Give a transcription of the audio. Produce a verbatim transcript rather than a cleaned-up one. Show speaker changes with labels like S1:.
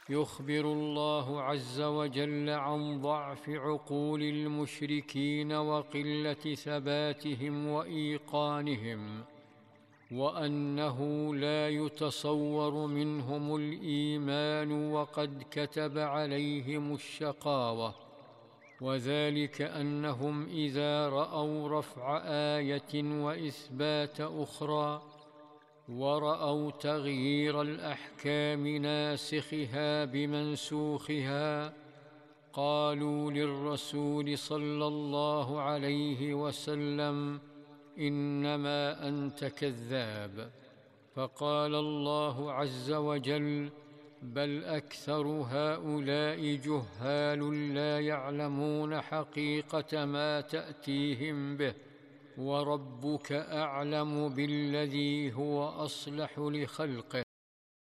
S1: يخبر الله عز وجل عن ضعف عقول المشركين وقلة ثباتهم وإيقانهم، وأنه لا يتصور منهم الإيمان وقد كتب عليهم الشقاوة، وذلك أنهم إذا رأوا رفع آية وإثبات أخرى، ورأوا تغيير الأحكام ناسخها بمنسوخها، قالوا للرسول صلى الله عليه وسلم: إنما أنت كذاب. فقال الله عز وجل: بل أكثر هؤلاء جهال لا يعلمون حقيقة ما تأتيهم به، وربك أعلم بالذي هو أصلح لخلقه.